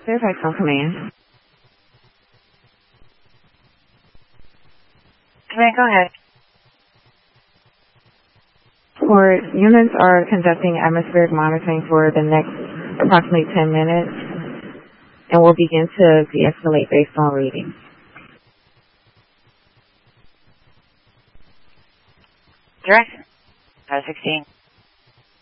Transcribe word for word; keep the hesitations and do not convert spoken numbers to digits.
Fairfax on command. Command, go ahead. Port units are conducting atmospheric monitoring for the next approximately ten minutes and will begin to de-escalate based on readings. Direct. Uh, sixteen.